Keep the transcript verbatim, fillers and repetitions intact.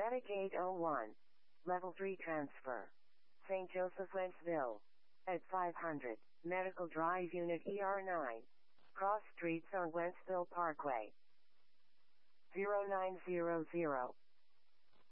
Medicaid oh one. Level three transfer. Saint Joseph, Wentzville. At five hundred, Medical Drive Unit E R nine. Cross Streets on Wentzville Parkway. zero nine zero zero.